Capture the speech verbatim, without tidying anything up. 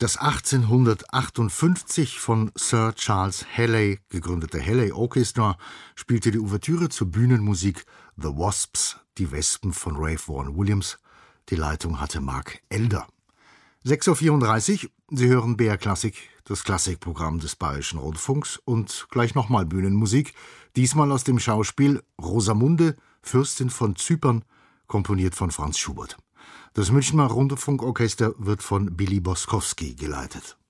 Das achtzehnhundertachtundfünfzig von Sir Charles Halley gegründete Halley Orchestra spielte die Ouvertüre zur Bühnenmusik The Wasps, die Wespen von Ralph Vaughan Williams. Die Leitung hatte Mark Elder. sechs Uhr vierunddreißig, Sie hören B R Klassik, das Klassikprogramm des Bayerischen Rundfunks, und gleich nochmal Bühnenmusik, diesmal aus dem Schauspiel Rosamunde, Fürstin von Zypern, komponiert von Franz Schubert. Das Münchner Rundfunkorchester wird von Billy Boskowski geleitet.